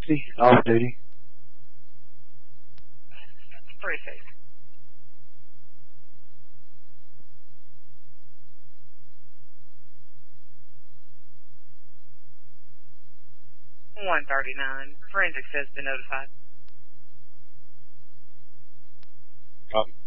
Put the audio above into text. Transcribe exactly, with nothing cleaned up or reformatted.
sixty, off duty. Briefing. one thirty-nine. Forensics has been notified. Copy.